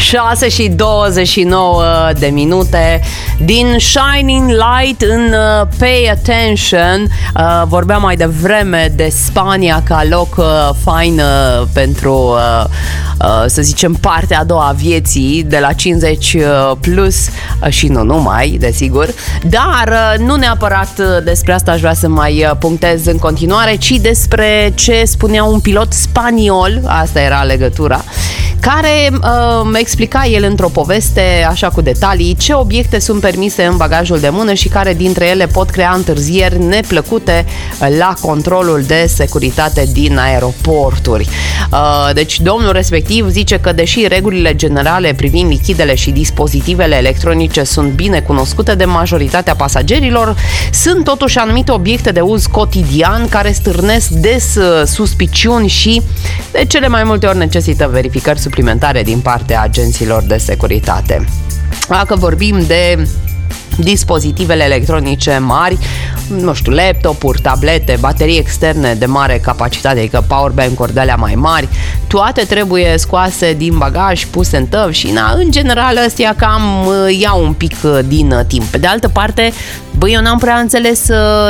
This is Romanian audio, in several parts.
6 și 29 de minute din Shining Light în Pay Attention. Vorbeam mai devreme de Spania ca loc fain pentru, să zicem, partea a doua a vieții de la 50 plus și nu numai, desigur. Dar nu neapărat despre asta aș vrea să mai punctez în continuare, ci despre ce spunea un pilot spaniol, asta era legătura, care explica el într-o poveste, așa cu detalii, ce obiecte sunt permise în bagajul de mână și care dintre ele pot crea întârzieri neplăcute la controlul de securitate din aeroporturi. Deci domnul respectiv zice că deși regulile generale privind lichidele și dispozitivele electronice sunt bine cunoscute de majoritatea pasagerilor, sunt totuși anumite obiecte de uz cotidian care stârnesc des suspiciuni și de cele mai multe ori necesită verificări suplimentare din partea agenților de securitate. Dacă vorbim de dispozitivele electronice mari, nu știu, laptopuri, tablete, baterii externe de mare capacitate, adică powerbank-uri de alea mai mari, toate trebuie scoase din bagaj, puse în tăv și, în general, ăstea cam iau un pic din timp. Pe de altă parte, eu n-am prea înțeles,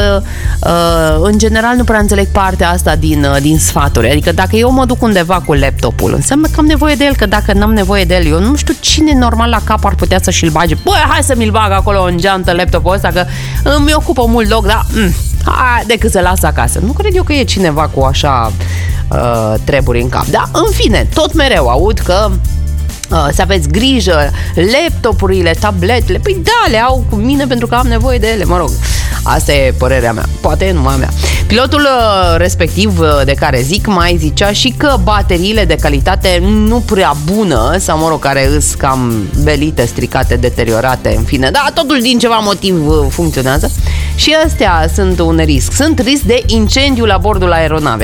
în general nu prea înțeleg partea asta din sfaturi. Adică dacă eu mă duc undeva cu laptopul, înseamnă că am nevoie de el, că dacă n-am nevoie de el, eu nu știu cine normal la cap ar putea să și-l bage. Hai să mi-l bag acolo în geantă laptopul ăsta, că îmi ocupă mult loc, dar decât să las acasă. Nu cred eu că e cineva cu așa treburi în cap. Dar, în fine, tot mereu aud că să aveți grijă, laptopurile, tabletele, păi da, le au cu mine pentru că am nevoie de ele, mă rog. Asta e părerea mea, poate e numai mea. Pilotul respectiv de care zic mai zicea și că bateriile de calitate nu prea bună, sau mă rog, care îs cam belite, stricate, deteriorate, în fine, dar totuși din ceva motiv funcționează și astea sunt un risc. Sunt risc de incendiu la bordul aeronavei,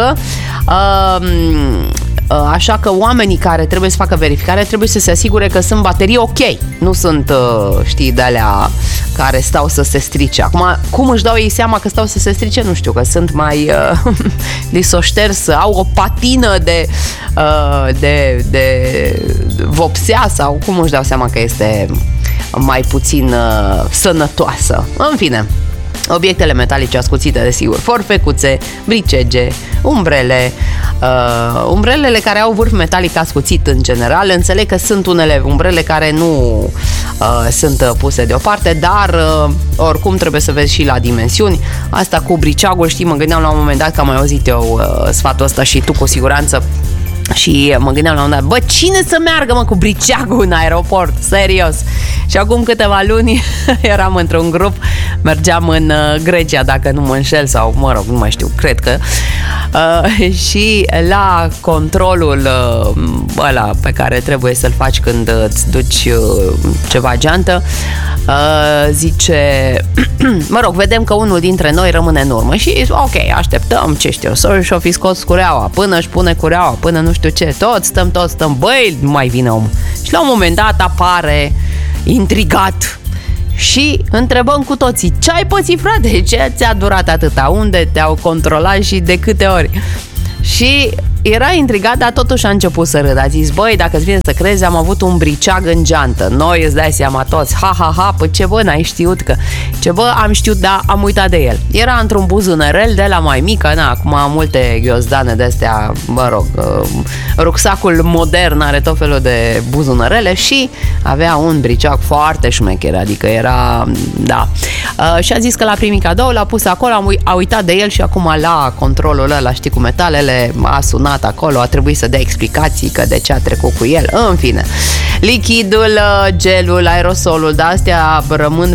așa că oamenii care trebuie să facă verificare trebuie să se asigure că sunt baterii ok. Nu sunt, de alea care stau să se strice. Acum, cum își dau ei seama că stau să se strice? Nu știu, că sunt mai li s-o șters, au o patină de vopsea sau cum își dau seama că este mai puțin sănătoasă. În fine, obiectele metalice ascuțite, desigur, forfecuțe, bricege, umbrele, umbrelele care au vârf metalic ascuțit în general. Înțeleg că sunt unele umbrele care nu sunt puse deoparte, dar oricum trebuie să vezi și la dimensiuni. Asta cu briceagul, mă gândeam la un moment dat că am mai auzit eu sfatul ăsta și tu cu siguranță. Și mă gândeam la un dat, cine să meargă, cu briceagul în aeroport? Serios. Și acum câteva luni eram într-un grup, mergeam în Grecia, dacă nu mă înșel, sau mă rog, nu mai știu, cred că. Și la controlul ăla pe care trebuie să-l faci când îți duci ceva geantă, zice, mă rog, vedem că unul dintre noi rămâne în urmă și ok, așteptăm, ce știu, și-o fi scos cureaua, până își pune cureaua, până nu știu ce, toți stăm, băi, nu mai vine om. Și la un moment dat apare intrigat și întrebăm cu toții, ce ai pățit, frate? Ce ți-a durat atâta? Unde te-au controlat și de câte ori? Și era intrigat, dar totuși a început să râdă. A zis, dacă îți vine să crezi, am avut un briceag în geantă. Noi îți dai seama toți, păi ce n-ai știut că... am știut, dar am uitat de el. Era într-un buzunărel de la mai mică, acum am multe ghiozdane de-astea, mă rog, rucsacul modern are tot felul de buzunărele și avea un briceag foarte șmecher, adică era, da. Și a zis că l-a primit cadou, l-a pus acolo, a uitat de el și acum la controlul ăla, cu metalele, a sunat acolo, a trebuit să dea explicații că de ce a trecut cu el, în fine. Lichidul, gelul, aerosolul, de astea rămân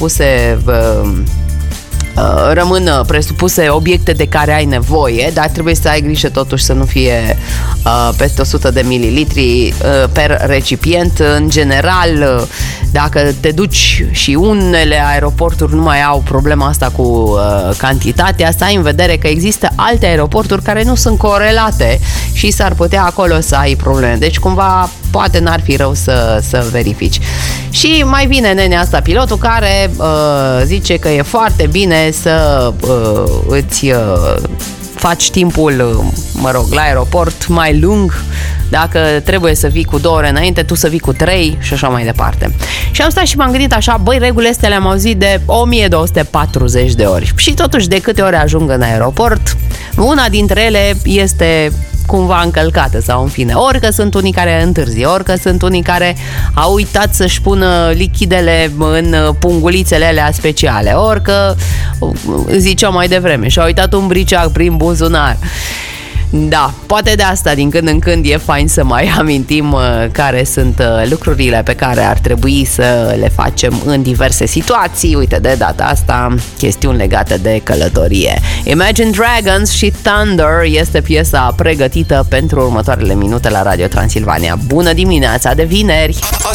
presupuse obiecte de care ai nevoie, dar trebuie să ai grijă totuși să nu fie peste 100 de mililitri per recipient. În general, dacă te duci și unele aeroporturi nu mai au problema asta cu cantitatea, să ai în vedere că există alte aeroporturi care nu sunt corelate și s-ar putea acolo să ai probleme. Deci cumva poate n-ar fi rău să verifici. Și mai vine nenea asta, pilotul, care zice că e foarte bine să îți faci timpul, mă rog, la aeroport mai lung Dacă trebuie să vii cu 2 ore înainte, tu să vii cu 3 și așa mai departe. Și am stat și m-am gândit așa, băi, regulile astea le-am auzit de 1240 de ori. Și totuși, de câte ori ajung în aeroport, una dintre ele este cumva încălcată sau în fine. Ori că sunt unii care întârzie, ori că sunt unii care au uitat să-și pună lichidele în pungulițele alea speciale, ori că, ziceam mai devreme, și-au uitat un briceac prin buzunar. Da, poate de asta din când în când e fain să mai amintim care sunt lucrurile pe care ar trebui să le facem în diverse situații. Uite, de data asta, chestiuni legate de călătorie. Imagine Dragons și Thunder este piesa pregătită pentru următoarele minute la Radio Transilvania. Bună dimineața de vineri!